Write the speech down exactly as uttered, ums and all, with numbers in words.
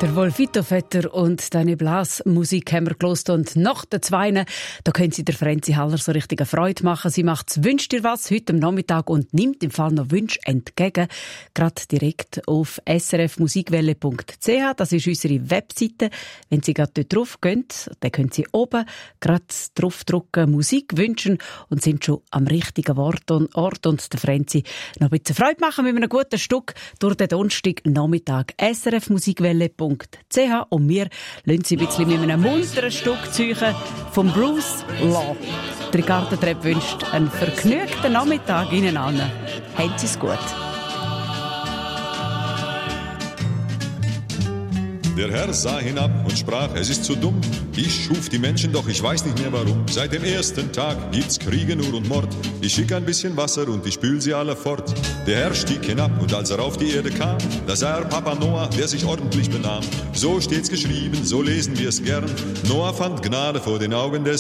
Der Wolfito Vetter und deine Blasmusik haben wir gehört. Und nach den Zweinen, da können Sie der Franzi Haller so richtig eine Freude machen. Sie macht «Wünscht dir was» heute am Nachmittag und nimmt im Fall noch Wünsche entgegen. Gerade direkt auf s r f musikwelle punkt c h. Das ist unsere Webseite. Wenn Sie gerade dort drauf gehen, dann können Sie oben gerade draufdrücken «Musik wünschen» und sind schon am richtigen Ort und, Ort und der Franzi noch ein bisschen Freude machen mit einem guten Stück durch den Donnerstag Nachmittag. s r f musikwelle punkt c h und wir lassen Sie ein bisschen mit einem munteren Stück ziehen vom Bruce Law. Der Gartentrepp wünscht einen vergnügten Nachmittag Ihnen allen. Haben Sie es gut. Der Herr sah hinab und sprach, es ist zu dumm. Ich schuf die Menschen, doch ich weiß nicht mehr warum. Seit dem ersten Tag gibt's Kriege nur und Mord. Ich schick ein bisschen Wasser und ich spül sie alle fort. Der Herr stieg hinab und als er auf die Erde kam, da sah er Papa Noah, der sich ordentlich benahm. So steht's geschrieben, so lesen wir es gern. Noah fand Gnade vor den Augen des